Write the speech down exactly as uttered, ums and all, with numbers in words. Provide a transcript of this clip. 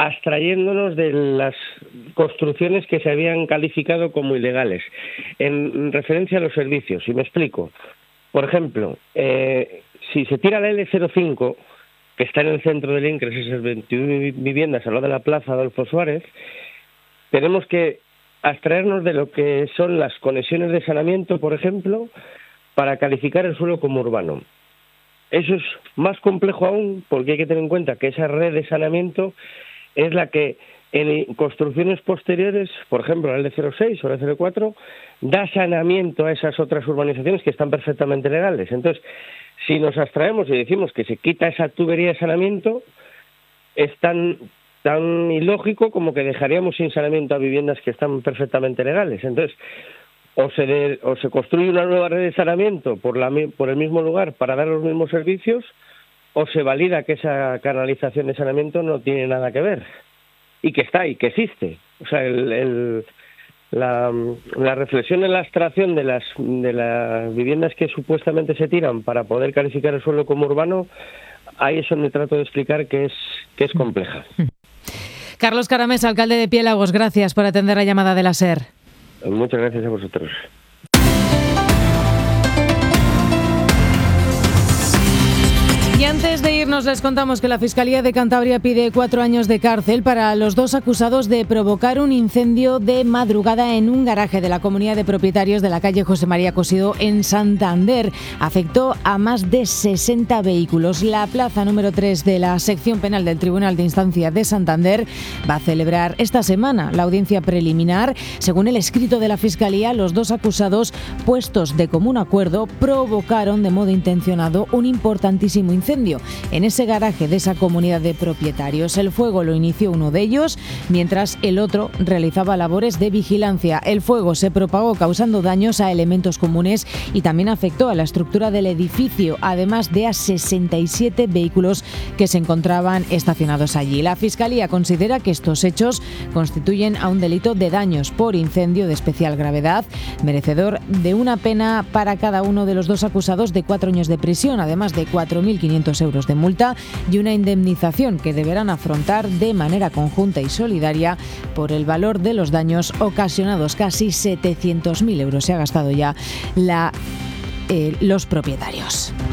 abstrayéndonos de las construcciones que se habían calificado como ilegales, en referencia a los servicios. Y me explico. Por ejemplo, eh, si se tira la L cero cinco, que está en el centro del INCRES, esas veintiuna viviendas al lado de la Plaza Adolfo Suárez, tenemos que abstraernos de lo que son las conexiones de saneamiento, por ejemplo, para calificar el suelo como urbano. Eso es más complejo aún, porque hay que tener en cuenta que esa red de saneamiento es la que en construcciones posteriores, por ejemplo la L cero seis o la L cero cuatro, da saneamiento a esas otras urbanizaciones que están perfectamente legales. Entonces, si nos abstraemos y decimos que se quita esa tubería de saneamiento, es tan, tan ilógico como que dejaríamos sin saneamiento a viviendas que están perfectamente legales. Entonces, o se, de, o se construye una nueva red de saneamiento por, la, por el mismo lugar para dar los mismos servicios, o se valida que esa canalización de saneamiento no tiene nada que ver, y que está ahí, que existe. O sea, el... el La, la reflexión en la abstracción de las de las viviendas que supuestamente se tiran para poder calificar el suelo como urbano, ahí es donde trato de explicar que es que es compleja. Carlos Caramés, alcalde de Piélagos, gracias por atender la llamada de la SER. Muchas gracias a vosotros. Y antes de irnos les contamos que la Fiscalía de Cantabria pide cuatro años de cárcel para los dos acusados de provocar un incendio de madrugada en un garaje de la Comunidad de Propietarios de la calle José María Cosido en Santander. Afectó a más de sesenta vehículos. La plaza número tres de la sección penal del Tribunal de Instancia de Santander va a celebrar esta semana la audiencia preliminar. Según el escrito de la Fiscalía, los dos acusados, puestos de común acuerdo, provocaron de modo intencionado un importantísimo incendio en ese garaje de esa comunidad de propietarios. El fuego lo inició uno de ellos, mientras el otro realizaba labores de vigilancia. El fuego se propagó causando daños a elementos comunes y también afectó a la estructura del edificio, además de a sesenta y siete vehículos que se encontraban estacionados allí. La Fiscalía considera que estos hechos constituyen a un delito de daños por incendio de especial gravedad, merecedor de una pena para cada uno de los dos acusados de cuatro años de prisión, además de cuatro mil quinientos euros de multa y una indemnización que deberán afrontar de manera conjunta y solidaria por el valor de los daños ocasionados. Casi setecientos mil euros se ha gastado ya la, eh, los propietarios.